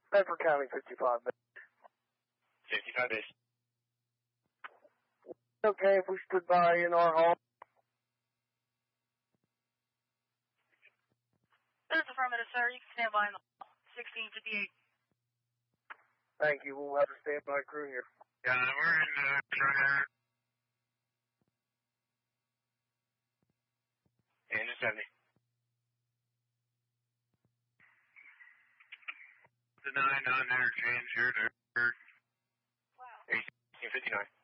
Bedford County 55 base. 55 base. Okay if we stood by in our hall? This is affirmative, sir. You can stand by in the hall. 1658. Thank you. We'll have a standby crew here. Yeah, we're in Charter. Engine 70. The 9 on interchange here to 1859.